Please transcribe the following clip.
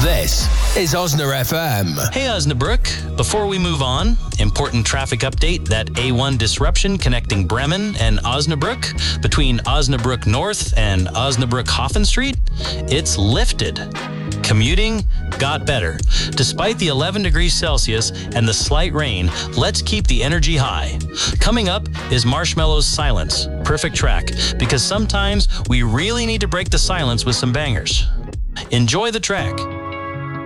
This is Osna FM. Hey Osnabrück, before we move on, important traffic update, that A1 disruption connecting Bremen and Osnabrück between Osnabrück North and Osnabrück-Hofen Street, it's lifted. Commuting got better. Despite the 11 degrees Celsius and the slight rain, let's keep the energy high. Coming up is Marshmello's Silence, perfect track, because sometimes we really need to break the silence with some bangers. Enjoy the track.